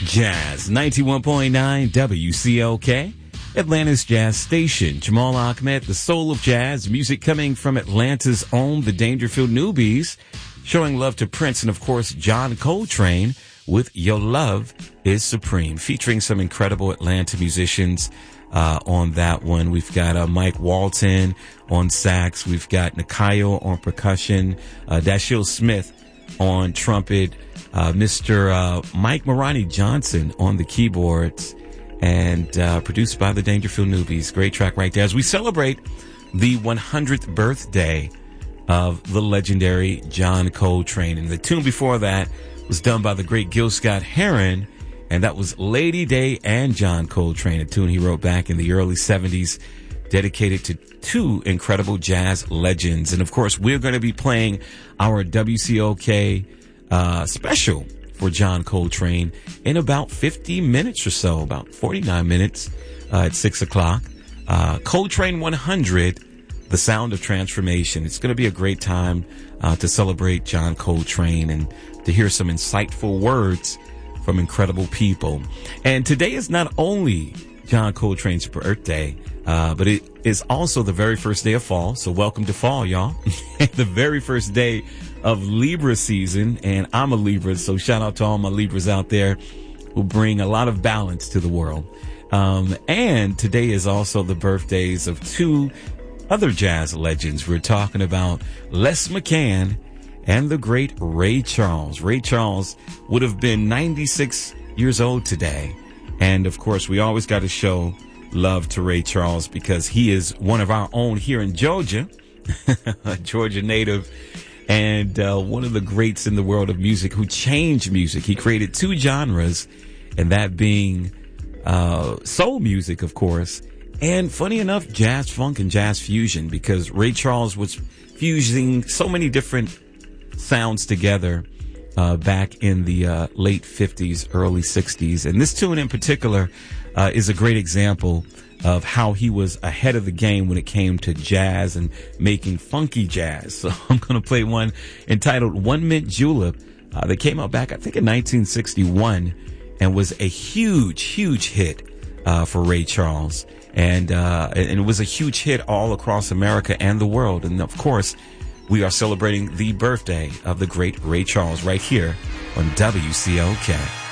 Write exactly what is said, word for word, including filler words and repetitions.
Jazz ninety-one point nine W C L K, Atlanta's jazz station. Jamal Ahmed, the soul of jazz, music coming from Atlanta's own, the Dangerfield Newbies, showing love to Prince and, of course, John Coltrane with Your Love is Supreme, featuring some incredible Atlanta musicians uh, on that one. We've got uh, Mike Walton on sax. We've got Nakayo on percussion, uh, Dashiell Smith on trumpet, uh, Mister Uh, Mike Marani Johnson on the keyboards, and uh, produced by the Dangerfield Newbies. Great track right there as we celebrate the one hundredth birthday of the legendary John Coltrane. And the tune before that was done by the great Gil Scott-Heron, and that was Lady Day and John Coltrane, a tune he wrote back in the early seventies, dedicated to two incredible jazz legends. And of course, we're going to be playing our W C O K uh, special for John Coltrane in about fifty minutes or so, about forty-nine minutes uh, at six o'clock. Uh, Coltrane one hundred, The Sound of Transformation. It's going to be a great time uh, to celebrate John Coltrane and to hear some insightful words from incredible people. And today is not only John Coltrane's birthday, uh, but it is also the very first day of fall. So welcome to fall, y'all. The very first day of Libra season. And I'm a Libra, so shout out to all my Libras out there who bring a lot of balance to the world. Um, and today is also the birthdays of two other jazz legends. We're talking about Les McCann and the great Ray Charles. Ray Charles would have been ninety-six years old today. And of course, we always got to show love to Ray Charles because he is one of our own here in Georgia, a Georgia native, and uh, one of the greats in the world of music who changed music. He created two genres, and that being uh, soul music, of course, and funny enough, jazz funk and jazz fusion, because Ray Charles was fusing so many different sounds together uh, back in the uh, late fifties, early sixties. And this tune in particular uh, is a great example of how he was ahead of the game when it came to jazz and making funky jazz. So I'm going to play one entitled One Mint Julep uh, that came out back, I think, in nineteen sixty-one and was a huge, huge hit uh, for Ray Charles. And, uh, and it was a huge hit all across America and the world. And of course, we are celebrating the birthday of the great Ray Charles right here on W C L K.